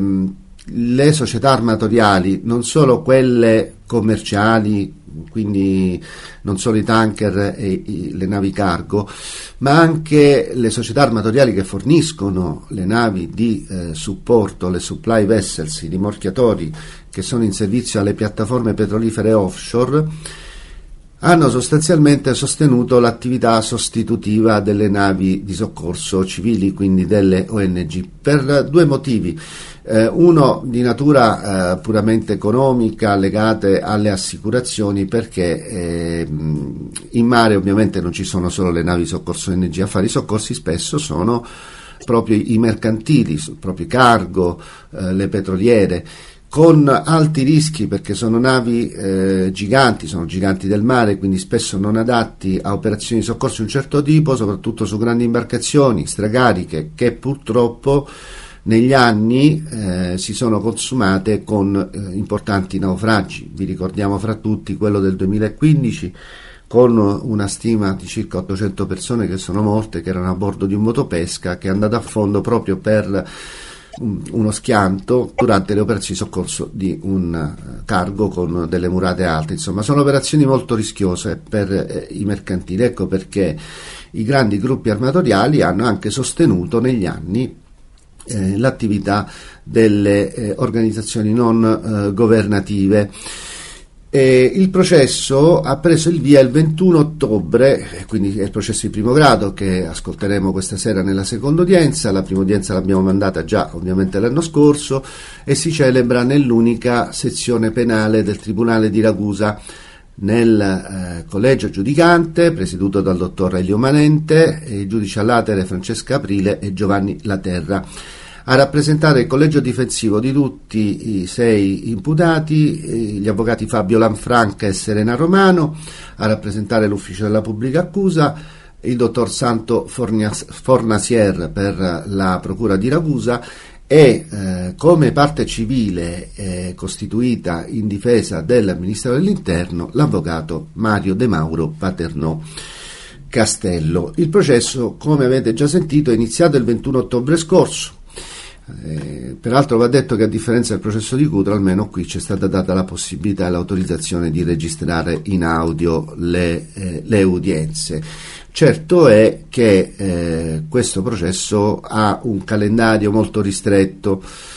le società armatoriali, non solo quelle commerciali, quindi non solo i tanker e le navi cargo, ma anche le società armatoriali che forniscono le navi di supporto, le supply vessels, i rimorchiatori che sono in servizio alle piattaforme petrolifere offshore, hanno sostanzialmente sostenuto l'attività sostitutiva delle navi di soccorso civili, quindi delle ONG, per 2 motivi. Uno di natura puramente economica, legate alle assicurazioni, perché in mare ovviamente non ci sono solo le navi di soccorso ONG a fare i soccorsi, spesso sono proprio i mercantili, proprio i cargo, le petroliere, con alti rischi, perché sono navi giganti, sono giganti del mare, quindi spesso non adatti a operazioni di soccorso di un certo tipo, soprattutto su grandi imbarcazioni stracariche, che purtroppo negli anni si sono consumate con importanti naufragi. Vi ricordiamo fra tutti quello del 2015, con una stima di circa 800 persone che sono morte, che erano a bordo di un motopesca che è andato a fondo proprio per uno schianto durante le operazioni di soccorso di un cargo con delle murate alte. Insomma, sono operazioni molto rischiose per i mercantili. Ecco perché i grandi gruppi armatoriali hanno anche sostenuto negli anni l'attività delle organizzazioni non governative. Il processo ha preso il via il 21 ottobre, quindi è il processo di primo grado che ascolteremo questa sera nella seconda udienza. La prima udienza l'abbiamo mandata già ovviamente l'anno scorso e si celebra nell'unica sezione penale del Tribunale di Ragusa, nel collegio giudicante presieduto dal dottor Elio Manente, e il giudice a latere Francesca Aprile e Giovanni Laterra. A rappresentare il collegio difensivo di tutti i 6 imputati gli avvocati Fabio Lanfranca e Serena Romano, a rappresentare l'ufficio della pubblica accusa il dottor Santo Fornasier per la procura di Ragusa e come parte civile costituita in difesa del Ministero dell'Interno l'avvocato Mario De Mauro Paternò Castello. Il processo, come avete già sentito, è iniziato il 21 ottobre scorso. Peraltro va detto che a differenza del processo di Cutro, almeno qui c'è stata data la possibilità e l'autorizzazione di registrare in audio le udienze. Certo è che questo processo ha un calendario molto ristretto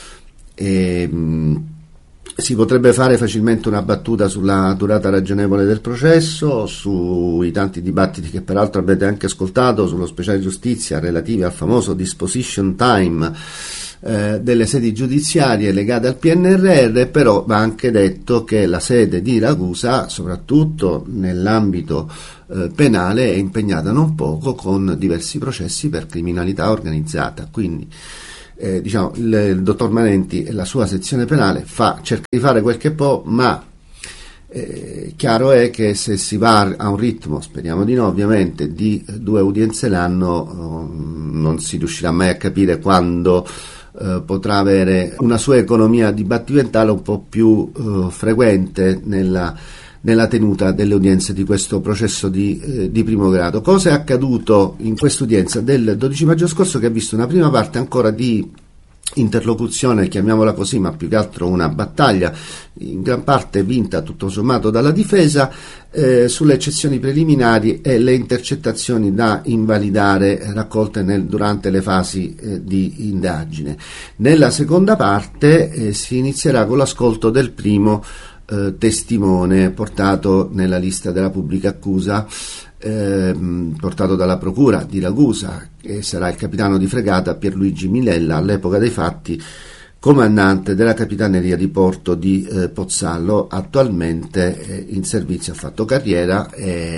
e si potrebbe fare facilmente una battuta sulla durata ragionevole del processo, sui tanti dibattiti che peraltro avete anche ascoltato sullo speciale giustizia relativi al famoso disposition time delle sedi giudiziarie legate al PNRR, però va anche detto che la sede di Ragusa, soprattutto nell'ambito penale, è impegnata non poco con diversi processi per criminalità organizzata, quindi il dottor Manenti e la sua sezione penale cerca di fare quel che può, ma chiaro è che se si va a un ritmo, speriamo di no ovviamente, di 2 udienze l'anno, non si riuscirà mai a capire quando potrà avere una sua economia dibattimentale un po' più frequente nella tenuta delle udienze di questo processo di primo grado. Cosa è accaduto in quest'udienza del 12 maggio scorso, che ha visto una prima parte ancora di interlocuzione, chiamiamola così, ma più che altro una battaglia in gran parte vinta tutto sommato dalla difesa sulle eccezioni preliminari e le intercettazioni da invalidare raccolte durante le fasi di indagine. Nella seconda parte si inizierà con l'ascolto del primo testimone portato nella lista della pubblica accusa, portato dalla procura di Ragusa, che sarà il capitano di fregata Pierluigi Milella, all'epoca dei fatti comandante della capitaneria di porto di Pozzallo, attualmente in servizio, ha fatto carriera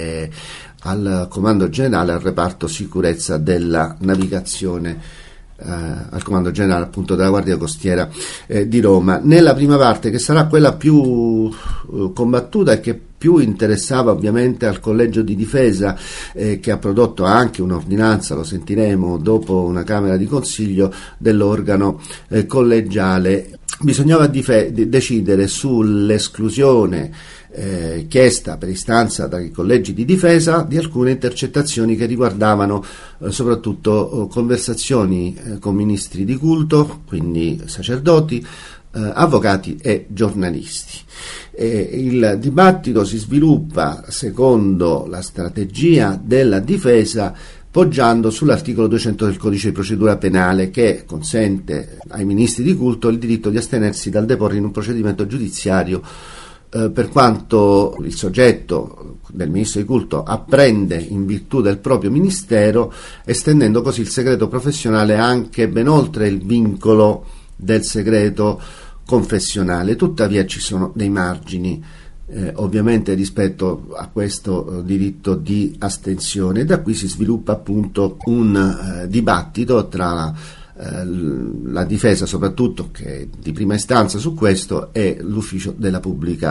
al comando generale al reparto sicurezza della navigazione, al comando generale appunto della Guardia Costiera di Roma. Nella prima parte, che sarà quella più combattuta e che più interessava ovviamente al collegio di difesa, che ha prodotto anche un'ordinanza, lo sentiremo, dopo una Camera di Consiglio dell'organo collegiale, bisognava decidere sull'esclusione chiesta per istanza dai collegi di difesa di alcune intercettazioni che riguardavano soprattutto conversazioni con ministri di culto, quindi sacerdoti, avvocati e giornalisti. Il dibattito si sviluppa secondo la strategia della difesa, poggiando sull'articolo 200 del Codice di procedura penale, che consente ai ministri di culto il diritto di astenersi dal deporre in un procedimento giudiziario per quanto il soggetto del ministro di culto apprende in virtù del proprio ministero, estendendo così il segreto professionale anche ben oltre il vincolo del segreto confessionale. Tuttavia ci sono dei margini ovviamente rispetto a questo diritto di astensione, e da qui si sviluppa appunto un dibattito tra la difesa, soprattutto, che di prima istanza su questo, e l'ufficio della pubblica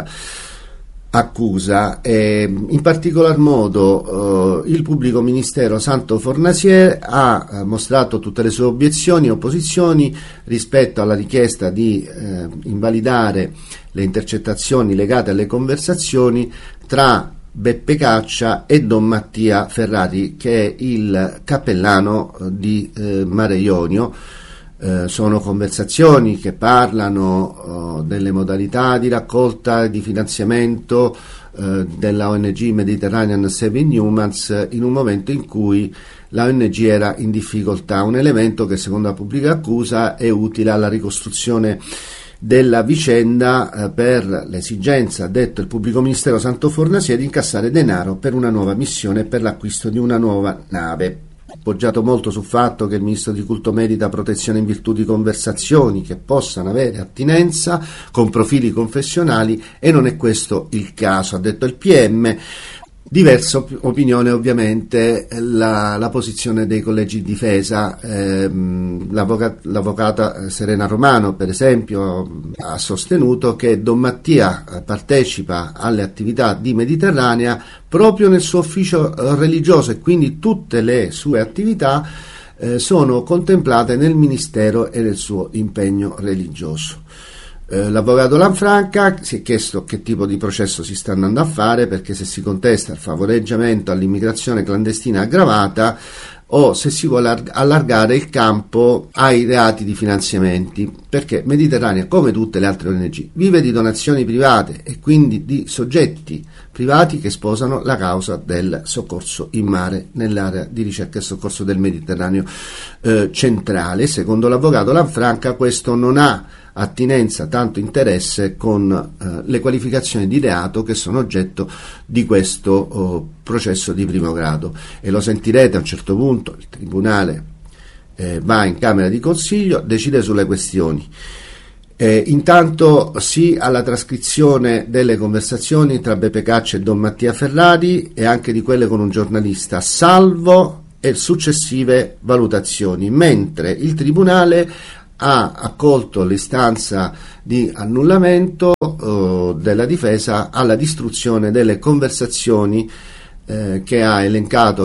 accusa. In particolar modo il pubblico ministero Santo Fornasier ha mostrato tutte le sue obiezioni e opposizioni rispetto alla richiesta di invalidare le intercettazioni legate alle conversazioni tra Beppe Caccia e Don Mattia Ferrari, che è il cappellano di Mare Ionio. Sono conversazioni che parlano delle modalità di raccolta e di finanziamento della ONG Mediterranean Saving Humans in un momento in cui la ONG era in difficoltà, un elemento che secondo la pubblica accusa è utile alla ricostruzione della vicenda per l'esigenza, ha detto il pubblico ministero Santo Fornasier, di incassare denaro per una nuova missione e per l'acquisto di una nuova nave. Poggiato molto sul fatto che il ministro di culto merita protezione in virtù di conversazioni che possano avere attinenza con profili confessionali, e non è questo il caso, ha detto il PM. Diversa opinione ovviamente la posizione dei collegi di difesa. L'avvocata Serena Romano, per esempio, ha sostenuto che Don Mattia partecipa alle attività di Mediterranea proprio nel suo ufficio religioso, e quindi tutte le sue attività sono contemplate nel ministero e nel suo impegno religioso. L'avvocato Lanfranca si è chiesto che tipo di processo si sta andando a fare, perché se si contesta il favoreggiamento all'immigrazione clandestina aggravata, o se si vuole allargare il campo ai reati di finanziamenti, perché Mediterranea, come tutte le altre ONG, vive di donazioni private e quindi di soggetti privati che sposano la causa del soccorso in mare nell'area di ricerca e soccorso del Mediterraneo centrale. Secondo l'avvocato Lanfranca questo non ha attinenza, tanto interesse con le qualificazioni di reato che sono oggetto di questo processo di primo grado, e lo sentirete a un certo punto. Il Tribunale va in Camera di Consiglio, decide sulle questioni. Intanto sì alla trascrizione delle conversazioni tra Beppe Caccia e Don Mattia Ferrari e anche di quelle con un giornalista, salvo e successive valutazioni, mentre il Tribunale ha accolto l'istanza di annullamento della difesa alla distruzione delle conversazioni che ha elencato.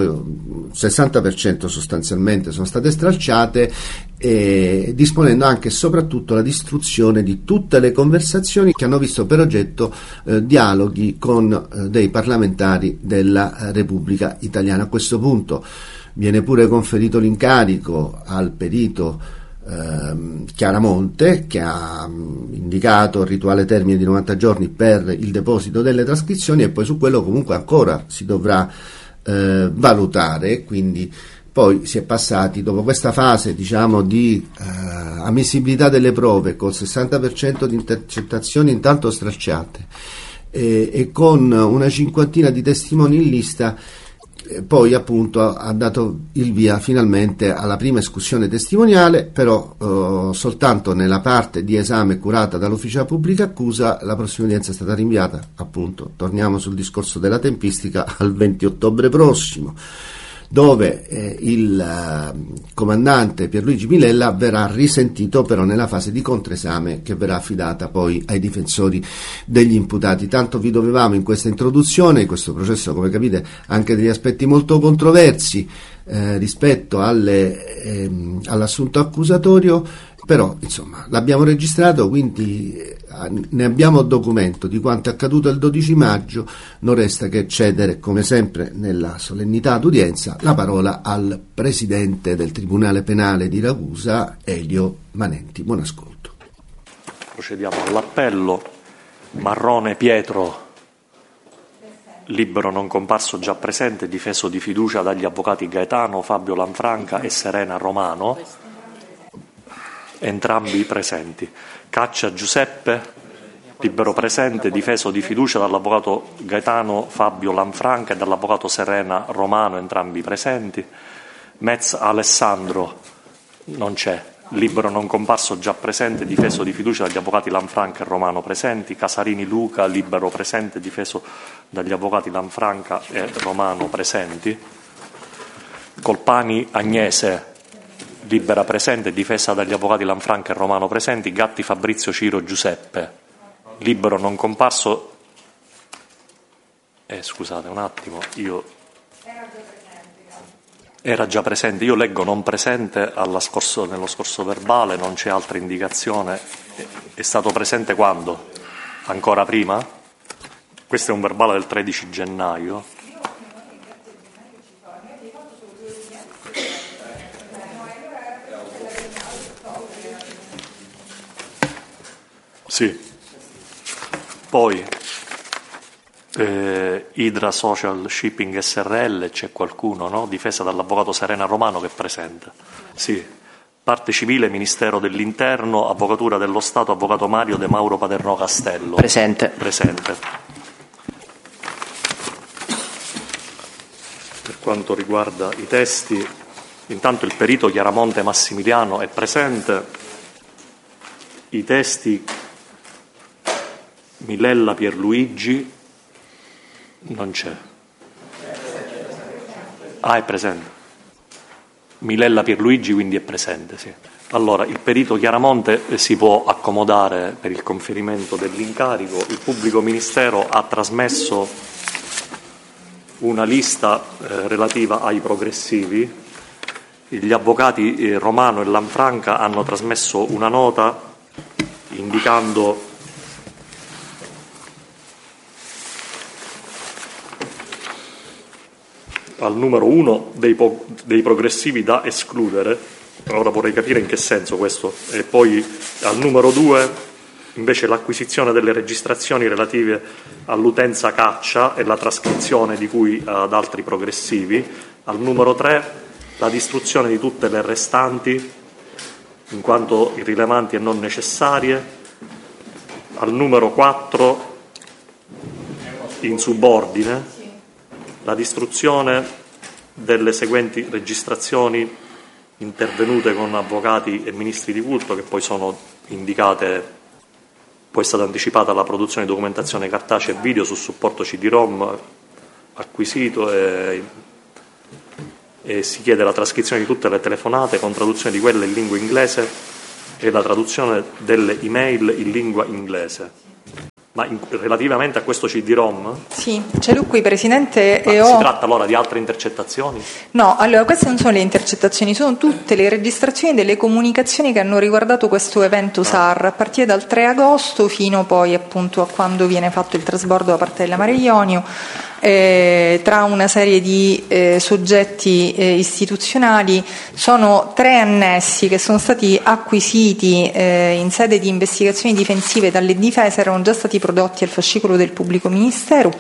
60% sostanzialmente sono state stralciate, disponendo anche e soprattutto la distruzione di tutte le conversazioni che hanno visto per oggetto dialoghi con dei parlamentari della Repubblica Italiana. A questo punto viene pure conferito l'incarico al perito Chiaramonte, che ha indicato il rituale termine di 90 giorni per il deposito delle trascrizioni, e poi su quello comunque ancora si dovrà valutare. Quindi poi si è passati, dopo questa fase diciamo di ammissibilità delle prove, col 60% di intercettazioni intanto stralciate e con una cinquantina di testimoni in lista, poi appunto ha dato il via finalmente alla prima escussione testimoniale, però soltanto nella parte di esame curata dall'ufficio della pubblica accusa la prossima udienza è stata rinviata, appunto, torniamo sul discorso della tempistica, al 20 ottobre prossimo, dove il comandante Pierluigi Milella verrà risentito però nella fase di controesame che verrà affidata poi ai difensori degli imputati. Tanto vi dovevamo in questa introduzione, in questo processo, come capite, anche degli aspetti molto controversi rispetto all'assunto accusatorio, però insomma l'abbiamo registrato, quindi ne abbiamo documento di quanto è accaduto il 12 maggio, non resta che cedere, come sempre nella solennità d'udienza, la parola al Presidente del Tribunale Penale di Ragusa, Elio Manenti. Buon ascolto. Procediamo all'appello. Marrone Pietro, libero non comparso già presente, difeso di fiducia dagli avvocati Gaetano, Fabio Lanfranca e Serena Romano, entrambi presenti. Caccia Giuseppe, libero presente, difeso di fiducia dall'avvocato Gaetano Fabio Lanfranca e dall'avvocato Serena Romano, entrambi presenti. Metz Alessandro, non c'è, libero non comparso già presente, difeso di fiducia dagli avvocati Lanfranca e Romano presenti. Casarini Luca, libero presente, difeso dagli avvocati Lanfranca e Romano presenti. Colpani Agnese, libera presente, difesa dagli avvocati Lanfranca e Romano presenti. Gatti Fabrizio Ciro Giuseppe, libero non comparso. Scusate un attimo, era già presente, io leggo non presente nello scorso verbale, non c'è altra indicazione. È stato presente quando? Ancora prima? Questo è un verbale del 13 gennaio. Sì. Poi Idra Social Shipping SRL, c'è qualcuno, no? Difesa dall'avvocato Serena Romano, che è presente. Sì. Parte civile, Ministero dell'Interno, Avvocatura dello Stato, avvocato Mario De Mauro Paternò Castello. Presente. Presente. Per quanto riguarda i testi, intanto il perito Chiaramonte Massimiliano è presente. I testi Milella Pierluigi non c'è. È presente. Milella Pierluigi quindi è presente, sì. Allora, il perito Chiaramonte si può accomodare per il conferimento dell'incarico. Il pubblico ministero ha trasmesso una lista relativa ai progressivi. Gli avvocati Romano e Lanfranca hanno trasmesso una nota indicando al numero 1 dei progressivi da escludere. Ora vorrei capire in che senso questo. E poi al numero 2 invece l'acquisizione delle registrazioni relative all'utenza caccia e la trascrizione di cui ad altri progressivi. Al numero 3 la distruzione di tutte le restanti in quanto irrilevanti e non necessarie. Al numero 4 in subordine la distruzione delle seguenti registrazioni intervenute con avvocati e ministri di culto, che poi sono indicate. Poi è stata anticipata la produzione di documentazione cartacea e video su supporto CD-ROM acquisito e si chiede la trascrizione di tutte le telefonate con traduzione di quelle in lingua inglese e la traduzione delle email in lingua inglese. Ma relativamente a questo CD-ROM? Sì, c'è lui qui, Presidente. Si tratta allora di altre intercettazioni? No, allora queste non sono le intercettazioni, sono tutte le registrazioni delle comunicazioni che hanno riguardato questo evento SAR, a partire dal 3 agosto fino poi appunto a quando viene fatto il trasbordo da parte della Mare Jonio, tra una serie di soggetti istituzionali. Sono 3 annessi che sono stati acquisiti in sede di investigazioni difensive dalle difese, erano già stati prodotti al fascicolo del pubblico ministero.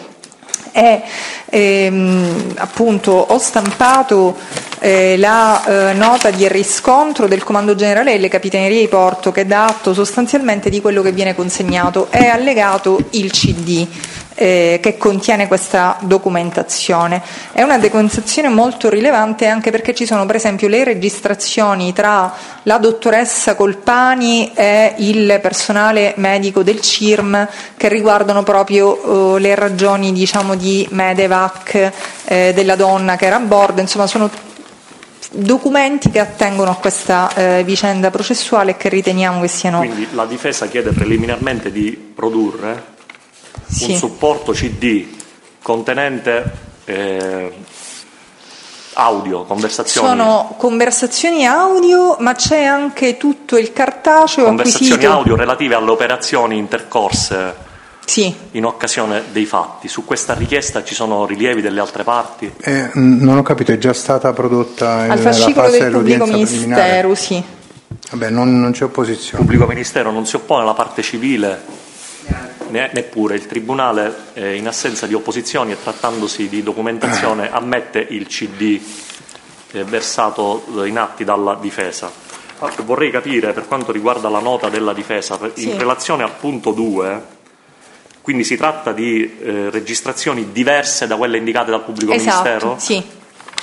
Appunto ho stampato la nota di riscontro del Comando Generale delle Capitanerie di Porto, che dà atto sostanzialmente di quello che viene consegnato. È allegato il CD che contiene questa documentazione. È una documentazione molto rilevante anche perché ci sono per esempio le registrazioni tra la dottoressa Colpani e il personale medico del CIRM che riguardano proprio le ragioni, diciamo, di Medevac della donna che era a bordo. Insomma, sono documenti che attengono a questa vicenda processuale e che riteniamo che siano. Quindi la difesa chiede preliminarmente di produrre un supporto CD contenente audio, conversazioni. Sono conversazioni audio, ma c'è anche tutto il cartaceo conversazioni acquisito. Audio relative alle operazioni intercorse in occasione dei fatti. Su questa richiesta ci sono rilievi delle altre parti? Non ho capito, è già stata prodotta al fascicolo del pubblico ministero, sì. Vabbè, non c'è opposizione. Il pubblico ministero non si oppone, alla parte civile neppure. Il Tribunale, in assenza di opposizioni e trattandosi di documentazione, ammette il CD versato in atti dalla difesa. Vorrei capire, per quanto riguarda la nota della difesa, in relazione al punto 2, quindi si tratta di registrazioni diverse da quelle indicate dal pubblico ministero? Sì.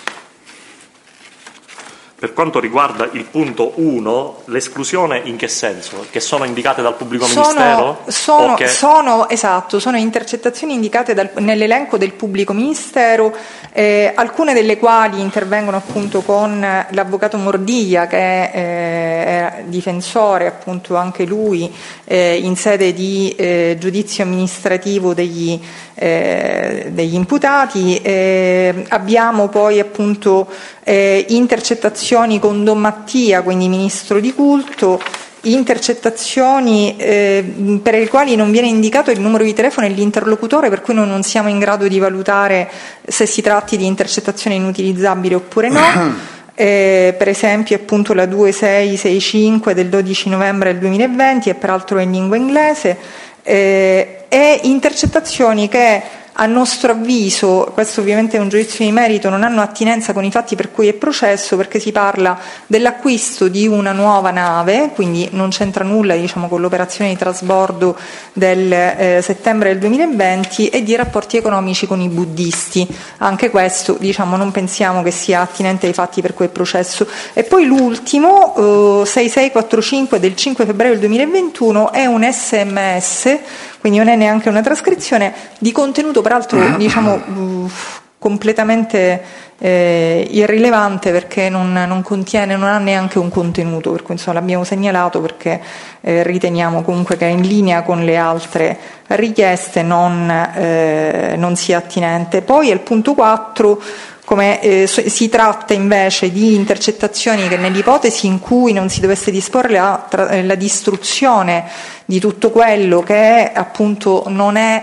Per quanto riguarda il punto 1, l'esclusione in che senso? Che sono indicate dal pubblico ministero? Sono intercettazioni indicate nell'elenco del pubblico ministero, alcune delle quali intervengono appunto con l'avvocato Mordiglia, che è difensore appunto anche lui in sede di giudizio amministrativo degli imputati. Abbiamo poi appunto intercettazioni con Don Mattia, quindi ministro di culto, intercettazioni per le quali non viene indicato il numero di telefono e l'interlocutore, per cui noi non siamo in grado di valutare se si tratti di intercettazione inutilizzabile oppure no. Per esempio appunto la 2665 del 12 novembre del 2020 e peraltro in lingua inglese, e intercettazioni che a nostro avviso, questo ovviamente è un giudizio di merito, non hanno attinenza con i fatti per cui è processo, perché si parla dell'acquisto di una nuova nave, quindi non c'entra nulla, diciamo, con l'operazione di trasbordo del settembre del 2020, e di rapporti economici con i buddisti. Anche questo, diciamo, non pensiamo che sia attinente ai fatti per cui è processo. E poi l'ultimo, 6645 del 5 febbraio del 2021, è un SMS, quindi non è neanche una trascrizione, di contenuto peraltro diciamo completamente irrilevante, perché non contiene, non ha neanche un contenuto, per cui insomma l'abbiamo segnalato perché riteniamo comunque che in linea con le altre richieste non sia attinente. Poi al punto 4, come si tratta invece di intercettazioni che nell'ipotesi in cui non si dovesse disporre la distruzione di tutto quello che appunto non è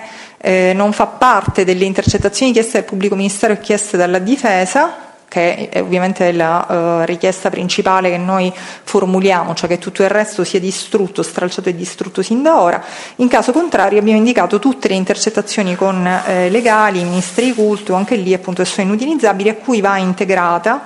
non fa parte delle intercettazioni chieste dal pubblico ministero e chieste dalla difesa, che è ovviamente la richiesta principale che noi formuliamo, cioè che tutto il resto sia distrutto, stralciato e distrutto sin da ora. In caso contrario abbiamo indicato tutte le intercettazioni con legali, ministri di culto, anche lì appunto sono inutilizzabili, a cui va integrata.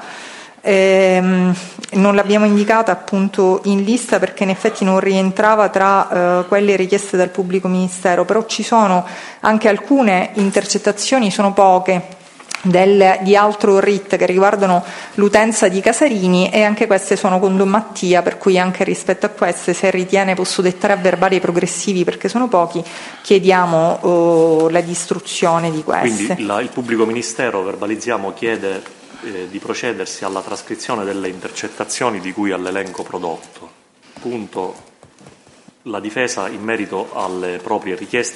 Non l'abbiamo indicata appunto in lista perché in effetti non rientrava tra quelle richieste dal pubblico ministero, però ci sono anche alcune intercettazioni, sono poche, di altro RIT che riguardano l'utenza di Casarini, e anche queste sono con Don Mattia, per cui anche rispetto a queste, se ritiene, posso dettare a verbali ai progressivi perché sono pochi, chiediamo la distruzione di queste. Quindi il pubblico ministero, verbalizziamo, chiede di procedersi alla trascrizione delle intercettazioni di cui all'elenco prodotto. Punto. La difesa, in merito alle proprie richieste,